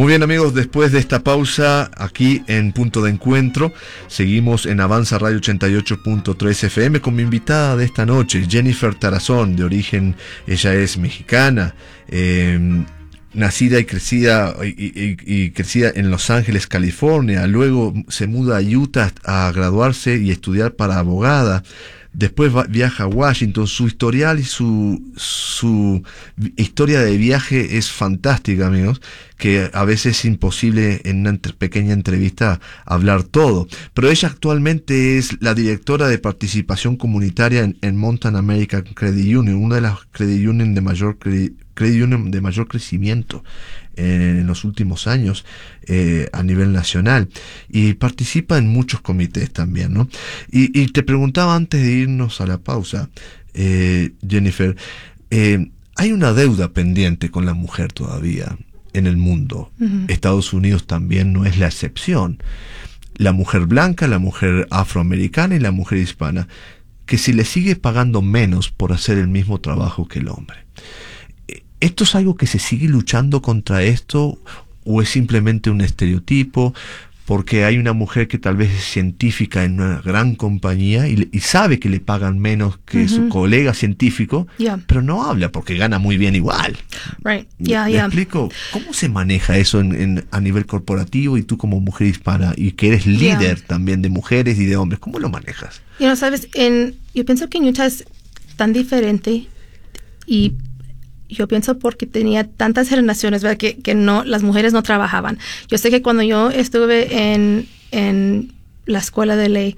Muy bien, amigos, después de esta pausa aquí en Punto de Encuentro, seguimos en Avanza Radio 88.3 FM con mi invitada de esta noche, Jennifer Tarazón, de origen, ella es mexicana, nacida y crecida en Los Ángeles, California. Luego se muda a Utah a graduarse y estudiar para abogada. Después viaja a Washington. Su historial y su historia de viaje es fantástica, amigos, que a veces es imposible en una pequeña entrevista hablar todo. Pero ella actualmente es la directora de participación comunitaria en Mountain American Credit Union, una de las credit union de mayor crecimiento en los últimos años a nivel nacional, y participa en muchos comités también, ¿no? Y te preguntaba antes de irnos a la pausa, Jennifer, hay una deuda pendiente con la mujer todavía en el mundo. Uh-huh. Estados Unidos también no es la excepción. La mujer blanca, la mujer afroamericana y la mujer hispana, que se le sigue pagando menos por hacer el mismo trabajo que el hombre. ¿Esto es algo que se sigue luchando contra esto o es simplemente un estereotipo? Porque hay una mujer que tal vez es científica en una gran compañía y sabe que le pagan menos que su colega científico, pero no habla porque gana muy bien igual. Right. ¿Me explico? ¿Cómo se maneja eso a nivel corporativo, y tú como mujer hispana y que eres líder también de mujeres y de hombres, cómo lo manejas? Sabes, yo pienso que en Utah es tan diferente, y yo pienso porque tenía tantas generaciones, ¿verdad?, que no, las mujeres no trabajaban. Yo sé que cuando yo estuve en la escuela de ley,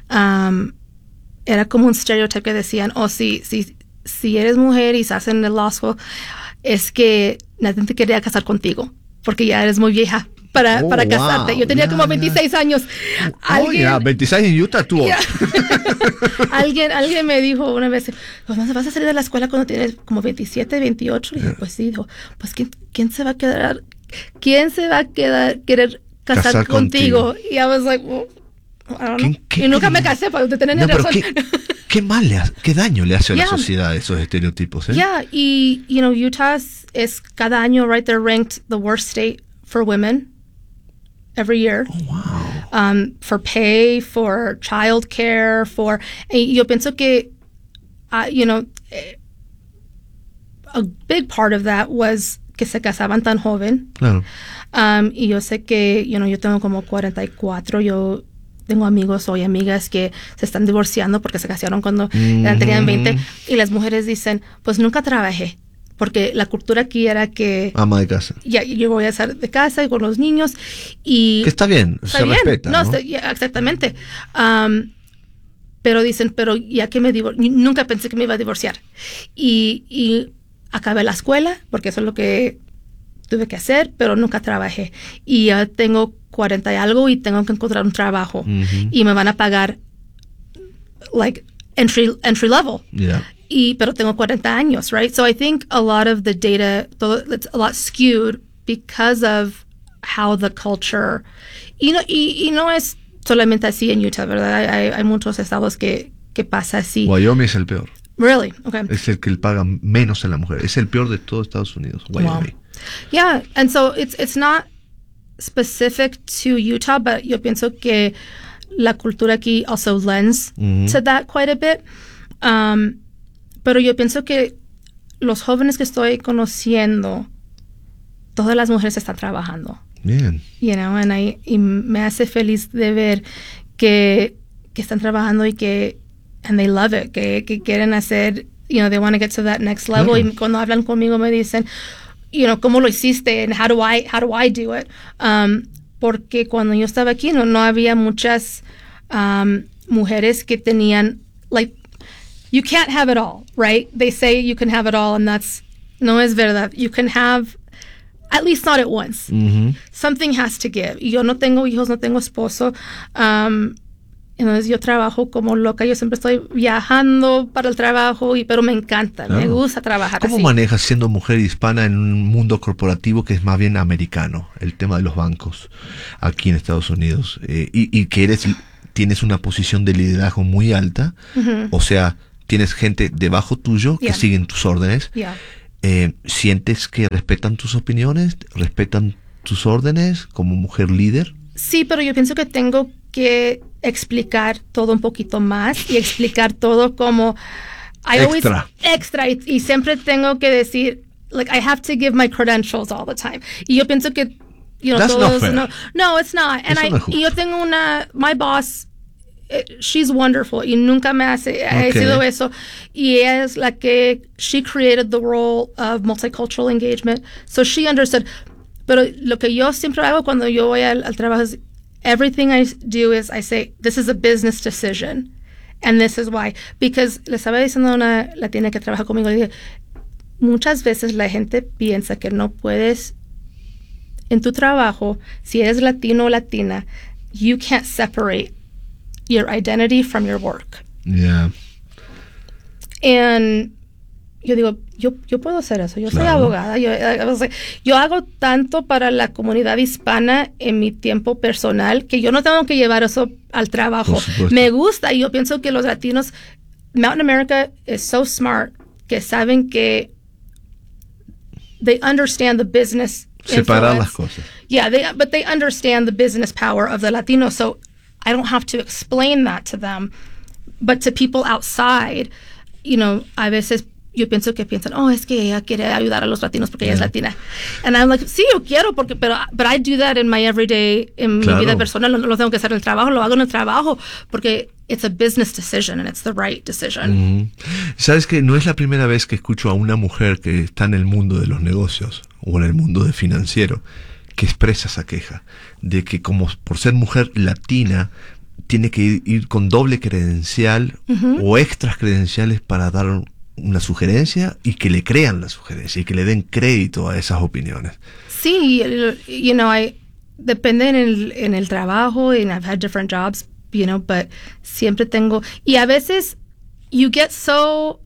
era como un estereotipo que decían, si eres mujer y estás en el law school, es que nadie te quería casar contigo, porque ya eres muy vieja para casarte. Yo tenía como 26 años. 26 en Utah tú. Alguien me dijo una vez, pues vas a salir de la escuela cuando tienes como 27, 28. Y dije, pues sí, dijo, pues ¿quién se va a quedar? ¿Quién se va a querer casar contigo? Y I was like, well, I don't know. Y nunca me casé, para usted tener razón. ¿Qué daño le hace a la sociedad esos estereotipos? Y Utah es cada año, right, they're ranked the worst state for women every year. Oh, wow. For pay, for child care, yo pienso que, a big part of that was que se casaban tan joven. Claro. Y yo sé que, yo tengo como 44, yo tengo amigos o amigas que se están divorciando porque se casaron cuando tenían 20, y las mujeres dicen, pues nunca trabajé. Porque la cultura aquí era que... ama de casa. Yo voy a estar de casa y con los niños. Y que está bien, se respeta, ¿no? Exactamente. Pero dicen, ya que nunca pensé que me iba a divorciar. Y acabé la escuela, porque eso es lo que tuve que hacer, pero nunca trabajé. Y ya tengo 40 y algo y tengo que encontrar un trabajo. Y me van a pagar, like, entry level. Yeah. Pero tengo 40 años, right? So I think a lot of the data, it's a lot skewed because of how the culture, y no es solamente así en Utah, ¿verdad? Hay muchos estados que pasa así. Wyoming es el peor. Really? Okay. Es el que le paga menos a la mujer. Es el peor de todo Estados Unidos, Wyoming. Wow. Yeah, and so it's not specific to Utah, but yo pienso que la cultura aquí also lends to that quite a bit. Pero yo pienso que los jóvenes que estoy conociendo, todas las mujeres están trabajando. Bien. Y me hace feliz de ver que están trabajando y and they love it, que quieren hacer, they want to get to that next level. Y cuando hablan conmigo me dicen, ¿cómo lo hiciste? And how do I do it? Porque cuando yo estaba aquí no había muchas mujeres que tenían, like, you can't have it all, right? They say you can have it all, and no es verdad. You can have, at least not at once. Something has to give. Y yo no tengo hijos, no tengo esposo. Entonces yo trabajo como loca. Yo siempre estoy viajando para el trabajo, pero me encanta. Claro. Me gusta trabajar así. ¿Cómo manejas siendo mujer hispana en un mundo corporativo que es más bien americano? El tema de los bancos aquí en Estados Unidos. Y que tienes una posición de liderazgo muy alta. O sea, tienes gente debajo tuyo que siguen tus órdenes. ¿Sientes que respetan tus opiniones? ¿Respetan tus órdenes como mujer líder? Sí, pero yo pienso que tengo que explicar todo un poquito más y explicar todo como extra y siempre tengo que decir, like, I have to give my credentials all the time. Y yo pienso que, That's not fair. No, it's not. And y yo tengo my boss, she's wonderful y nunca me ha sido eso. Y ella es la que, she created the role of multicultural engagement. So she understood. Pero lo que yo siempre hago cuando yo voy al trabajo es, everything I do is I say, this is a business decision. And this is why. Because le estaba diciendo a una latina que trabaja conmigo, le dije, muchas veces la gente piensa que no puedes, en tu trabajo, si eres latino o latina, you can't separate your identity from your work. Yeah. And yo digo, yo puedo hacer eso. Yo soy abogada. Yo hago tanto para la comunidad hispana en mi tiempo personal que yo no tengo que llevar eso al trabajo. Me gusta y yo pienso que los latinos, Mountain America is so smart que saben que they understand the business separar las cosas. Yeah, but they understand the business power of the Latino, so I don't have to explain that to them. But to people outside, a veces yo pienso que piensan, es que ella quiere ayudar a los latinos porque ella es latina. And I'm like, sí, yo quiero, but I do that in my everyday, en mi vida personal. No lo tengo que hacer en el trabajo, lo hago en el trabajo porque it's a business decision and it's the right decision. Sabes que no es la primera vez que escucho a una mujer que está en el mundo de los negocios o en el mundo de financiero que expresa esa queja de que como por ser mujer latina tiene que ir con doble credencial o extras credenciales para dar una sugerencia y que le crean la sugerencia y que le den crédito a esas opiniones. Sí, depende en el trabajo, and I've had different jobs, but siempre tengo, y a veces you get so,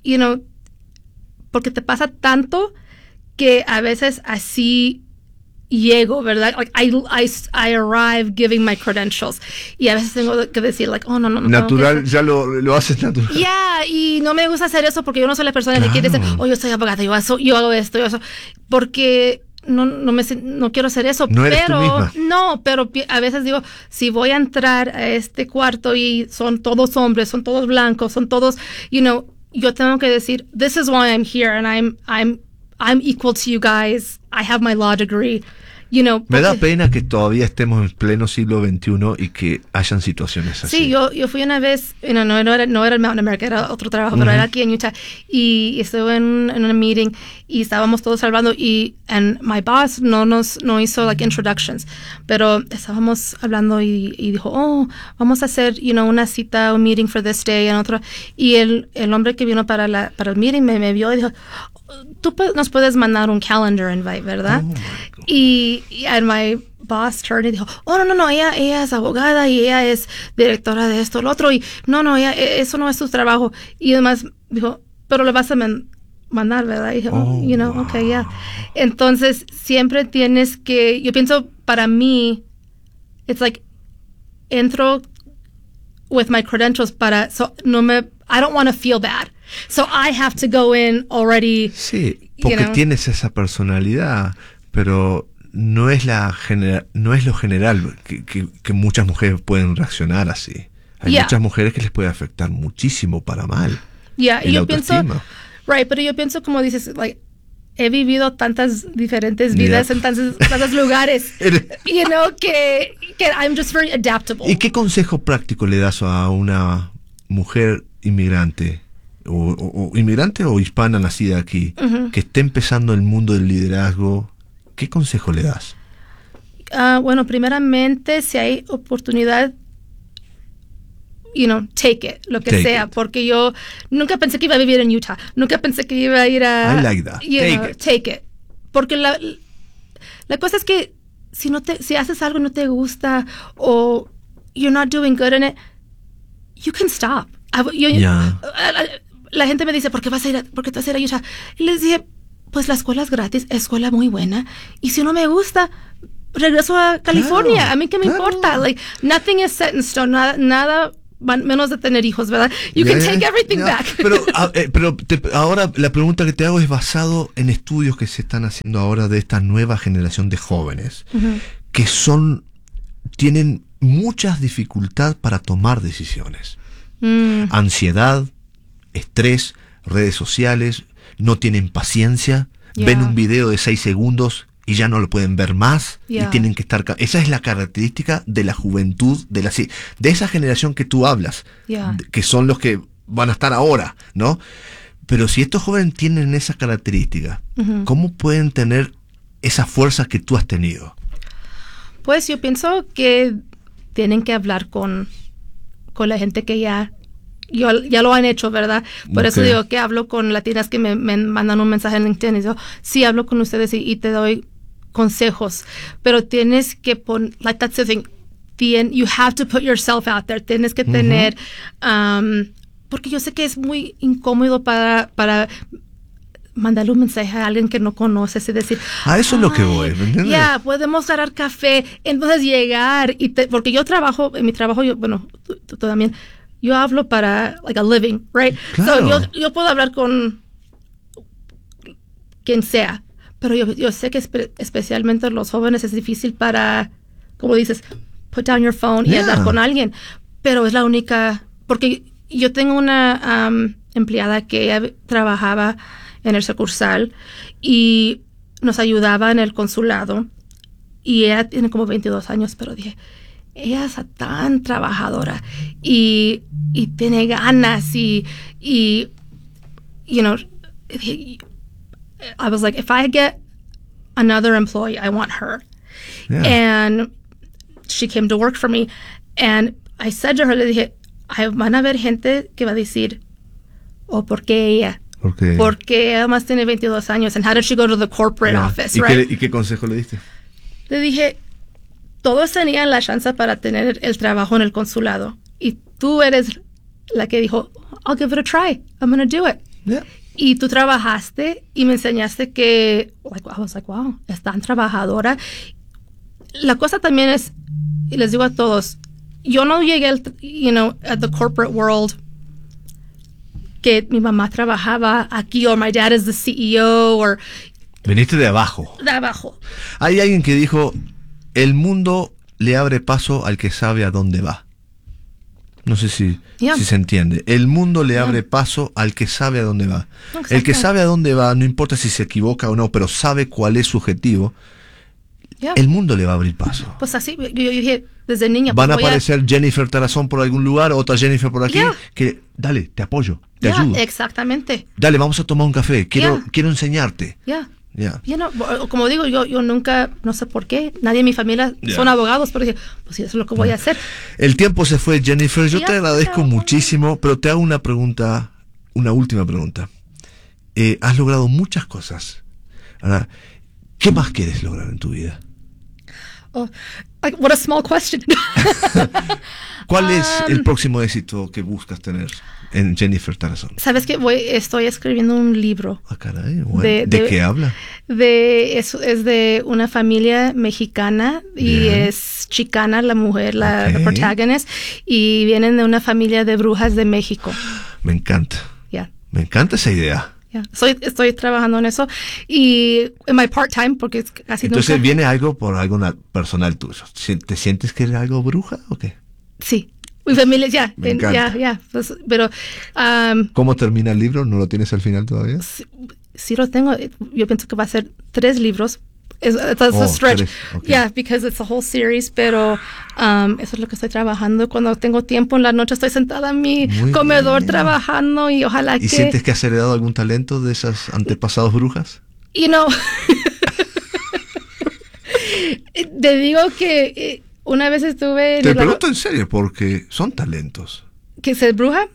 porque te pasa tanto que a veces así llego, ¿verdad? Like I arrive giving my credentials. Y a veces tengo que decir, no. Natural, ya lo haces natural. Yeah, y no me gusta hacer eso porque yo no soy la persona que quiere decir, yo soy abogada, yo hago esto, porque no quiero hacer eso. No eres tú misma. No, pero a veces digo, si voy a entrar a este cuarto y son todos hombres, son todos blancos, son todos, yo tengo que decir, this is why I'm here and I'm equal to you guys. I have my law degree. Me da pena que todavía estemos en pleno siglo XXI y que hayan situaciones así. Sí, yo fui una vez, no era el Mountain America, era otro trabajo, pero era aquí en Utah, y estuve en una meeting y estábamos todos hablando and my boss no hizo like introductions, pero estábamos hablando y dijo, vamos a hacer, una cita, un meeting for this day, and otro, y el hombre que vino para el meeting me vio y dijo, tú nos puedes mandar un calendar invite, ¿verdad? Y my boss turned y dijo, no, ella es abogada y ella es directora de esto, lo otro, y no, eso no es su trabajo. Y además dijo, pero le vas a mandar, ¿verdad? Y dije, okay, yeah. Entonces, siempre tienes que, yo pienso, para mí, it's like, entro with my credentials I don't want to feel bad. So I have to go in already. Sí, porque tienes esa personalidad, pero no es lo general que muchas mujeres pueden reaccionar así. Hay muchas mujeres que les puede afectar muchísimo para mal. Yeah, y yo pienso, pero yo pienso, como dices, he vivido tantas diferentes vidas en tantos lugares, que I'm just very adaptable. ¿Y qué consejo práctico le das a una mujer inmigrante o inmigrante o hispana nacida aquí que esté empezando el mundo del liderazgo? ¿Qué consejo le das? Bueno, primeramente, si hay oportunidad, take it, lo que sea, porque yo nunca pensé que iba a vivir en Utah, nunca pensé que iba a ir a... I like that. Take it. Porque la cosa es que si haces algo y no te gusta o you're not doing good in it, you can stop. La gente me dice, ¿por qué te vas a ir a Utah? Y les dije, pues la escuela es gratis, escuela muy buena, y si no me gusta, regreso a California. A mí qué me importa. Like, nothing is set in stone. Nada menos de tener hijos, ¿verdad? You can take everything back. Pero ahora la pregunta que te hago es basado en estudios que se están haciendo ahora de esta nueva generación de jóvenes, que tienen muchas dificultades para tomar decisiones. Ansiedad, estrés, redes sociales, no tienen paciencia, ven un video de 6 segundos y ya no lo pueden ver más y tienen que estar... Esa es la característica de la juventud, de esa generación que tú hablas, que son los que van a estar ahora, ¿no? Pero si estos jóvenes tienen esa característica, ¿cómo pueden tener esa fuerza que tú has tenido? Pues yo pienso que tienen que hablar con la gente que ya lo han hecho, ¿verdad? Por eso digo que hablo con latinas que me mandan un mensaje en LinkedIn y digo, sí, hablo con ustedes y te doy consejos, pero tienes que poner, like that's the thing, you have to put yourself out there, tienes que tener, porque yo sé que es muy incómodo para mandarle un mensaje a alguien que no conoces y decir, a eso es lo que voy, ¿me entiendes? Ya, podemos ganar café, entonces llegar, porque yo trabajo, en mi trabajo, tú también, yo hablo para, like, a living, right? Claro. So, yo puedo hablar con quien sea, pero yo sé que especialmente los jóvenes es difícil para, como dices, put down your phone y hablar con alguien, pero es la única, porque yo tengo una empleada que ella trabajaba en el sucursal y nos ayudaba en el consulado y ella tiene como 22 años, pero dije, ella es tan trabajadora y tiene ganas y you know, I was like, if I get another employee, I want her. Yeah. And she came to work for me and I said to her, le dije, van a haber gente que va a decir, ¿por qué ella? Porque además tiene 22 años. And how did she go to the corporate office, right? ¿Y qué consejo le diste? Le dije, todos tenían la chance para tener el trabajo en el consulado. Y tú eres la que dijo, I'll give it a try. I'm going to do it. Yeah. Y tú trabajaste y me enseñaste que, I was like, wow, es tan trabajadora. La cosa también es, y les digo a todos, yo no llegué, at the corporate world, que mi mamá trabajaba aquí, o my dad is the CEO, or... Veniste de abajo. De abajo. Hay alguien que dijo, el mundo le abre paso al que sabe a dónde va. No sé si se entiende. El mundo le abre paso al que sabe a dónde va. Exacto. El que sabe a dónde va, no importa si se equivoca o no, pero sabe cuál es su objetivo, el mundo le va a abrir paso. Pues así, yo dije desde niña. Van a aparecer Jennifer Tarazón por algún lugar, otra Jennifer por aquí, que dale, te apoyo, te ayudo. Exactamente. Dale, vamos a tomar un café, quiero enseñarte. Como digo, yo nunca, no sé por qué, nadie en mi familia son abogados, pero dije, pues sí, eso es lo que voy a hacer. El tiempo se fue, Jennifer, yo te agradezco muchísimo, pero te hago una pregunta, una última pregunta. Has logrado muchas cosas. Ahora, ¿qué más quieres lograr en tu vida? Oh, what a small question. ¿Cuál es el próximo éxito que buscas tener en Jennifer Tarazón? Sabes que estoy escribiendo un libro. Ah, caray, bueno. ¿De qué habla? Es de una familia mexicana y es chicana la mujer, la protagonista, y vienen de una familia de brujas de México. Me encanta. Me encanta esa idea. Estoy trabajando en eso y en my part-time porque es casi Entonces nunca... viene algo por algo personal tuyo. ¿Te sientes que eres algo bruja o qué? Sí. Mi familia, Me encanta. Pues, pero... ¿Cómo termina el libro? ¿No lo tienes al final todavía? Sí lo tengo. Yo pienso que va a ser 3 libros. It's a stretch. 3. Okay. Because it's a whole series, pero eso es lo que estoy trabajando. Cuando tengo tiempo en la noche estoy sentada en mi comedor trabajando y ojalá ¿Y sientes que has heredado algún talento de esas antepasados brujas? Te digo que una vez estuve... Te pregunto en serio, porque son talentos. ¿Que ser bruja?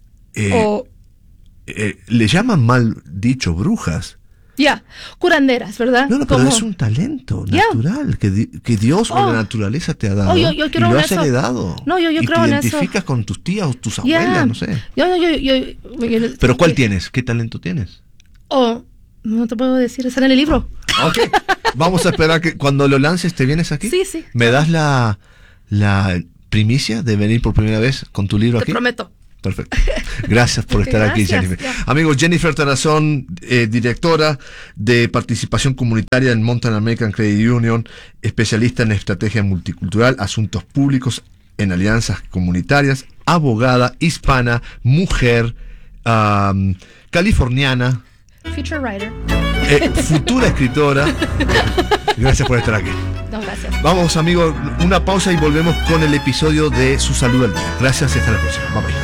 Le llaman mal dicho brujas. Curanderas, ¿verdad? No, pero es un talento natural que Dios o la naturaleza te ha dado. Yo creo y lo en has eso. heredado. No, yo creo en eso. Y te identificas con tus tías o tus abuelas, no sé. Pero ¿cuál tienes? ¿Qué talento tienes? No te puedo decir, está en el libro. Vamos a esperar que cuando lo lances te vienes aquí. Sí. ¿Me das primicia de venir por primera vez con tu libro Te aquí? prometo. Perfecto. Gracias por estar aquí, Jennifer. Amigos, Jennifer Tarazón, directora de participación comunitaria en Mountain American Credit Union, especialista en estrategia multicultural, asuntos públicos en alianzas comunitarias, abogada, hispana, mujer, californiana. Future writer. Futura escritora. Gracias por estar aquí. No, gracias. Vamos, amigos, una pausa y volvemos con el episodio de Su Salud al Día. Gracias y hasta la próxima. Bye bye.